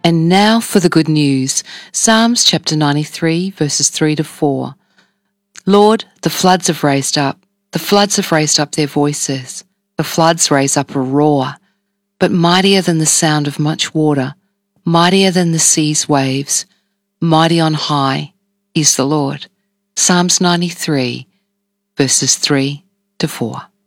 And now for the good news. Psalms chapter 93, verses 3 to 4. Lord, the floods have raised up. The floods have raised up their voices. The floods raise up a roar. But mightier than the sound of much water, mightier than the sea's waves, mighty on high is the Lord. Psalms 93, verses 3 to 4.